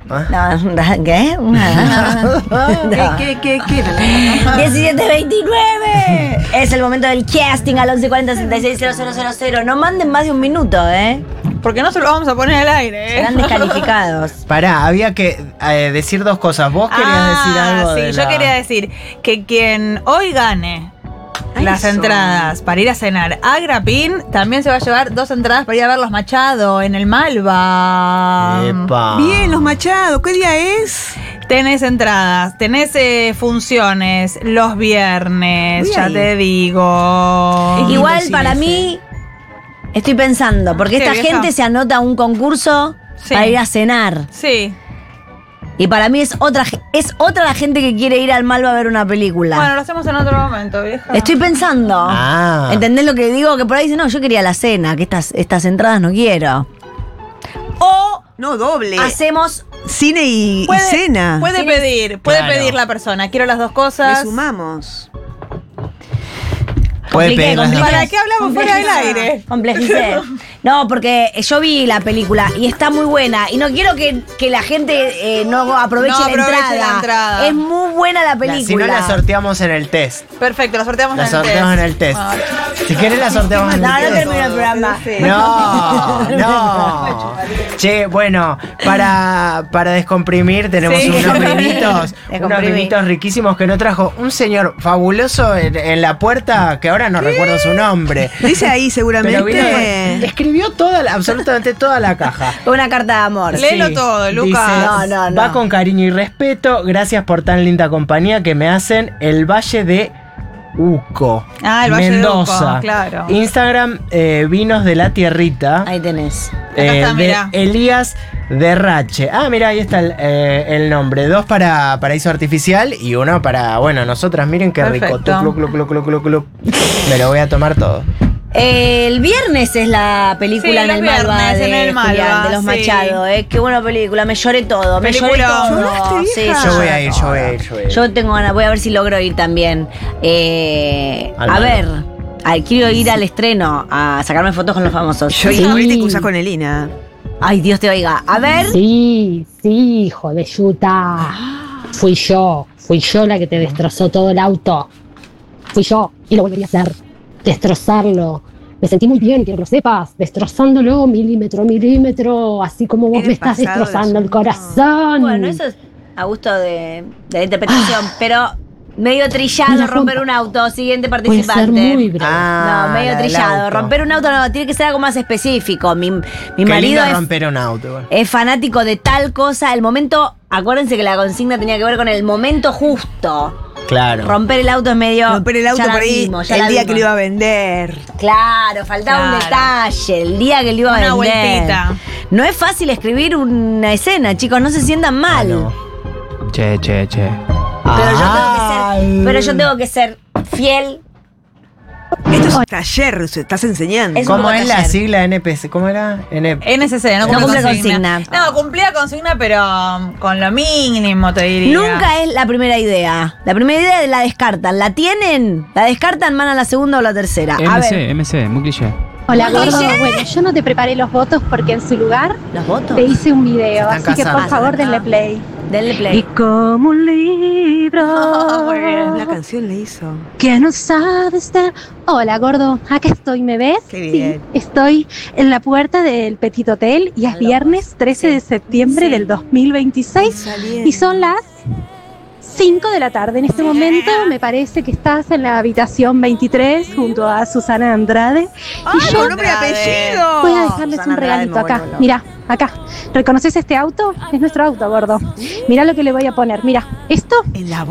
No, ¿qué? ¿Qué? 17:29. Es el momento del casting al 1140-660000. No manden más de un minuto, Porque no se lo vamos a poner al aire, Serán descalificados. Pará, había que decir dos cosas. Vos querías decir algo de yo quería decir que quien hoy gane las entradas para ir a cenar a Grapín también se va a llevar 2 entradas para ir a ver Los Machado en el Malva. Epa. Bien, Los Machado, ¿qué día es? Tenés entradas, tenés funciones los viernes, Voy ya ahí. te digo. Igual cine para ese. mí, estoy pensando, porque ¿Qué, esta vieja? gente se anota a un concurso Sí. para ir a cenar. Sí. Y para mí es otra la gente que quiere ir al Malva a ver una película. Bueno, lo hacemos en otro momento, vieja. Estoy pensando. Ah. ¿Entendés lo que digo? Que por ahí dicen, no, yo quería la cena, que estas entradas no quiero. O No, doble. hacemos. Cine y cena. Puede Cine- pedir Claro. la persona. Quiero las dos Le cosas. sumamos. Puede Compliqué, pedir las compliqué. ¿Para qué hablamos fuera del aire? Complejicé. No, porque yo vi la película y está muy buena. Y no quiero que la gente no aproveche, No la, aproveche entrada. la entrada. Es muy buena la película. Si no la sorteamos en el test. Perfecto, la sorteamos La en el sorteamos en el test. Ah. Si querés la sorteamos en el No, no test. termino el programa. No. Che, bueno, para descomprimir tenemos Sí. unos Descomprimí. vinitos riquísimos que nos trajo un señor fabuloso en la puerta, que ahora no recuerdo su nombre. Dice ahí Pero vino, seguramente. escribió absolutamente toda la caja. Una carta de amor. Léelo todo, Lucas. Dice, No. va con cariño y respeto. Gracias por tan linda compañía que me hacen el Valle de Uco. Ah, el Valle de Mendoza. Uco, claro. Instagram, Vinos de la Tierrita. Ahí tenés. está, de mirá. Elías Derrache. Ah, mira, ahí está el nombre. 2 para Paraíso Artificial y 1 para, bueno, nosotras. Miren qué rico. Perfecto. Tuc. Me lo voy a tomar todo. El viernes es la película Sí, en el los Malva viernes de, en el Malva, Julián, de los sí. Machado. Qué buena película, me lloré todo. Me lloré Peliculón. todo. ¿Lloraste, Sí, vieja? Yo voy lloré a ir, todo. yo voy a ir. Yo tengo ganas, voy a ver si logro ir también. Al A Malva. ver, quiero ir al estreno a sacarme fotos con los famosos. Yo y ahorita te cruzás con Elina. Ay, Dios te oiga. A ver. Sí, hijo de yuta. Fui yo la que te destrozó todo el auto. Fui yo y lo volvería a hacer. Destrozarlo. Me sentí muy bien, quiero que lo sepas. Destrozándolo milímetro a milímetro, así como vos Eres me estás pasado de destrozando el asunto. corazón. Bueno, eso es a gusto de la interpretación, pero medio trillado Mira, romper Juanpa. un auto. Siguiente Puede participante. ser muy breve. No, medio la del trillado. auto. Romper un auto no, tiene que ser algo más específico. Mi Qué marido lindo es, romper un auto. Bueno. es fanático de tal cosa. El momento, acuérdense que la consigna tenía que ver con el momento justo. Claro. Romper el auto es medio. Romper el auto ya la por ahí vimos, ya el la día que vimos. lo iba a vender. Claro, faltaba un Claro. detalle. El día que lo iba a Una vender. vueltita. No es fácil escribir una escena, chicos. No se sientan mal. Ah, no. Che. Pero yo tengo que ser fiel. Esto es un taller, estás enseñando. Es un ¿Cómo es la taller. sigla NPC? ¿Cómo era? NSC, no No cumple cumple consigna. consigna. No, cumplía consigna, pero con lo mínimo, te diría. Nunca es la primera idea. La primera idea la descartan. ¿La tienen? ¿La descartan? ¿Van a la segunda o la tercera? A ver, MC, muy cliché. Hola, ¿Muy gordo. cliché? Bueno, yo no te preparé los votos porque en su lugar ¿los votos? te hice un video, Están así que por casados. favor denle play. Denle Y play. como un libro Muy bien. La canción le hizo. que no sabes de... Hola, gordo, acá estoy, ¿me ves? Qué bien. Sí, estoy en la puerta del Petit Hotel y es viernes 13 de septiembre del 2026 Saliendo. y son las 5 de la tarde. En este momento me parece que estás en la habitación 23 junto a Susana Andrade ¡Ay, y yo con nombre y apellido! voy a dejarles Susana un regalito Andrade, me acá. vuelvo loca. Mira, acá. ¿Reconoces este auto? Es nuestro auto, gordo. Mira lo que le voy a poner. Mira, esto En la